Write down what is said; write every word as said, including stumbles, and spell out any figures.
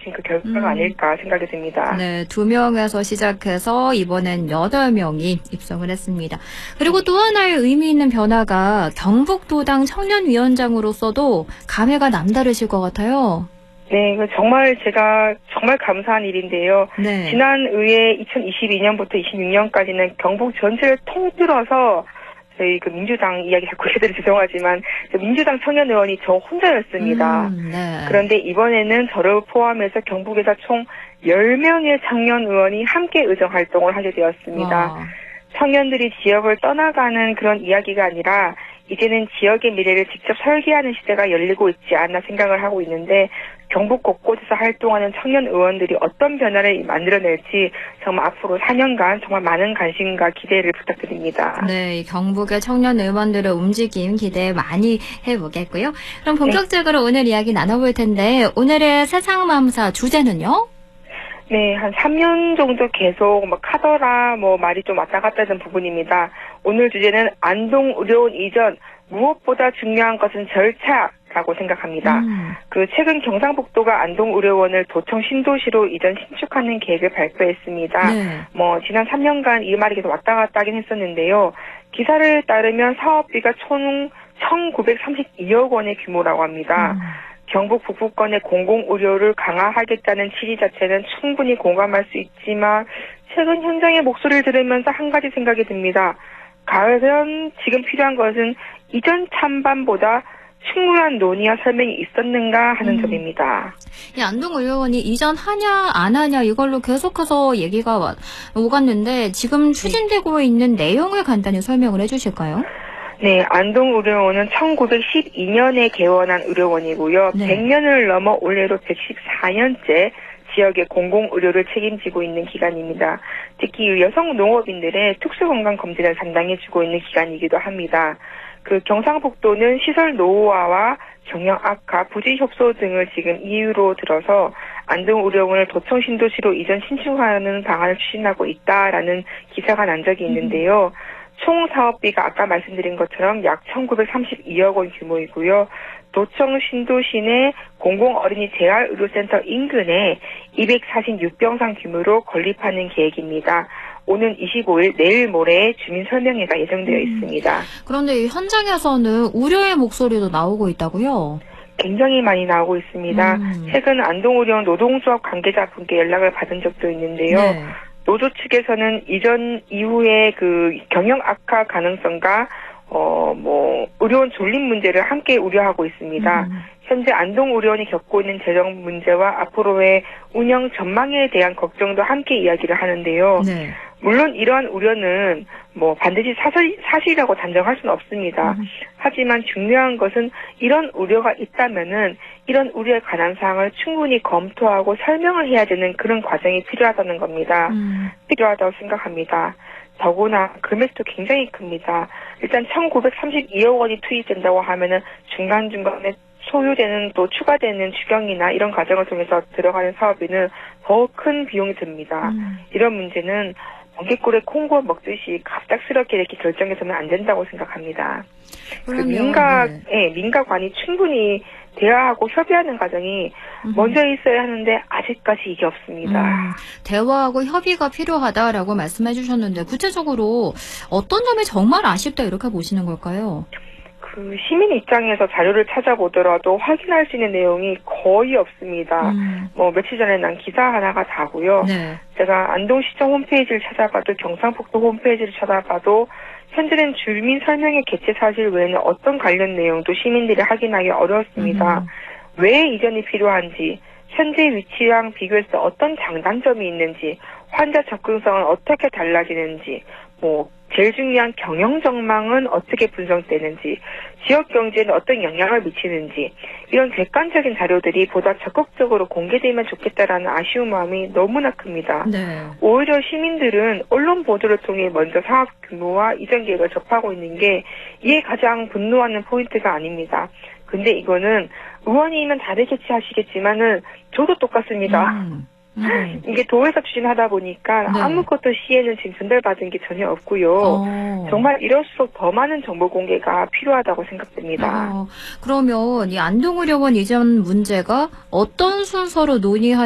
내리신 그 결과가 음. 아닐까 생각이 듭니다. 네, 두 명에서 시작해서 이번엔 여덟 명이 입성을 했습니다. 그리고 또 하나의 의미 있는 변화가 경북도당 청년위원장으로서도 감회가 남다르실 것 같아요. 네, 이거 정말 제가 정말 감사한 일인데요. 네. 지난 의회 이천이십이 년부터 이십육 년까지는 경북 전체를 통틀어서 저희 그 민주당 이야기 자꾸 해드려 죄송하지만 민주당 청년 의원이 저 혼자였습니다. 음, 네. 그런데 이번에는 저를 포함해서 경북에서 총 열 명의 청년 의원이 함께 의정 활동을 하게 되었습니다. 와. 청년들이 지역을 떠나가는 그런 이야기가 아니라 이제는 지역의 미래를 직접 설계하는 시대가 열리고 있지 않나 생각을 하고 있는데 경북 곳곳에서 활동하는 청년 의원들이 어떤 변화를 만들어낼지 정말 앞으로 사 년간 정말 많은 관심과 기대를 부탁드립니다. 네, 경북의 청년 의원들의 움직임 기대 많이 해보겠고요. 그럼 본격적으로 네. 오늘 이야기 나눠볼 텐데 오늘의 세상맘사 주제는요? 네, 한 삼 년 정도 계속 뭐 카더라 뭐 말이 좀 왔다 갔다 하는 부분입니다. 오늘 주제는 안동의료원 이전 무엇보다 중요한 것은 절차라고 생각합니다. 음. 그 최근 경상북도가 안동의료원을 도청 신도시로 이전 신축하는 계획을 발표했습니다. 네. 뭐 지난 삼 년간 이 말이 계속 왔다 갔다 하긴 했었는데요. 기사를 따르면 사업비가 총 천구백삼십이억 원의 규모라고 합니다. 음. 경북 북부권의 공공의료를 강화하겠다는 취지 자체는 충분히 공감할 수 있지만 최근 현장의 목소리를 들으면서 한 가지 생각이 듭니다. 과연 지금 필요한 것은 이전 찬반보다 충분한 논의와 설명이 있었는가 하는 음. 점입니다. 이 안동의료원이 이전하냐 안 하냐 이걸로 계속해서 얘기가 오갔는데 지금 추진되고 있는 내용을 간단히 설명을 해주실까요? 네, 안동의료원은 천구백십이 년에 개원한 의료원이고요. 네. 백 년을 넘어 올해로 백십사 년째 지역의 공공의료를 책임지고 있는 기관입니다. 특히 여성 농업인들의 특수건강검진을 담당해주고 있는 기관이기도 합니다. 그 경상북도는 시설 노후화와 경영 악화, 부지 협소 등을 지금 이유로 들어서 안동의료원을 도청 신도시로 이전 신축하는 방안을 추진하고 있다라는 기사가 난 적이 있는데요. 음. 총 사업비가 아까 말씀드린 것처럼 약 천구백삼십이억 원 규모이고요. 도청 신도시 내 공공어린이 재활의료센터 인근에 이백사십육 병상 규모로 건립하는 계획입니다. 오는 이십오 일 내일 모레 주민 설명회가 예정되어 있습니다. 음, 그런데 이 현장에서는 우려의 목소리도 나오고 있다고요? 굉장히 많이 나오고 있습니다. 음. 최근 안동의료원 노동조합 관계자분께 연락을 받은 적도 있는데요. 네. 노조 측에서는 이전 이후에 그 경영 악화 가능성과 어 뭐 의료원 존립 문제를 함께 우려하고 있습니다. 음. 현재 안동의료원이 겪고 있는 재정 문제와 앞으로의 운영 전망에 대한 걱정도 함께 이야기를 하는데요. 네. 물론 이러한 우려는 뭐 반드시 사실, 사실이라고 단정할 수는 없습니다. 음. 하지만 중요한 것은 이런 우려가 있다면은 이런 우려에 관한 사항을 충분히 검토하고 설명을 해야 되는 그런 과정이 필요하다는 겁니다. 음. 필요하다고 생각합니다. 더구나 금액도 굉장히 큽니다. 일단 천구백삼십이억 원이 투입된다고 하면은 중간중간에 소요되는 또 추가되는 추경이나 이런 과정을 통해서 들어가는 사업비는 더 큰 비용이 듭니다. 음. 이런 문제는 번개꿀에 콩고 먹듯이 갑작스럽게 이렇게 결정해서는 안 된다고 생각합니다. 그러면, 민가, 네. 예, 민가관이 충분히 대화하고 협의하는 과정이 음. 먼저 있어야 하는데 아직까지 이게 없습니다. 음, 대화하고 협의가 필요하다라고 말씀해 주셨는데 구체적으로 어떤 점이 정말 아쉽다 이렇게 보시는 걸까요? 그 시민 입장에서 자료를 찾아보더라도 확인할 수 있는 내용이 거의 없습니다. 음. 뭐 며칠 전에 난 기사 하나가 다고요. 네. 제가 안동시청 홈페이지를 찾아봐도 경상북도 홈페이지를 찾아봐도 현재는 주민 설명회 개최 사실 외에는 어떤 관련 내용도 시민들이 확인하기 어려웠습니다. 음. 왜 이전이 필요한지, 현재 위치랑 비교했을 때 어떤 장단점이 있는지, 환자 접근성은 어떻게 달라지는지, 뭐 제일 중요한 경영 전망은 어떻게 분석되는지, 지역 경제에는 어떤 영향을 미치는지 이런 객관적인 자료들이 보다 적극적으로 공개되면 좋겠다라는 아쉬운 마음이 너무나 큽니다. 네. 오히려 시민들은 언론 보도를 통해 먼저 사업 규모와 이전 계획을 접하고 있는 게 이에 가장 분노하는 포인트가 아닙니다. 근데 이거는 의원이면 다르게 하시겠지만은 저도 똑같습니다. 음. 음. 이게 도에서 추진하다 보니까 네. 아무것도 시에는 지금 전달받은 게 전혀 없고요. 어. 정말 이럴수록 더 많은 정보 공개가 필요하다고 생각됩니다. 어. 그러면 이 안동의료원 이전 문제가 어떤 순서로 논의할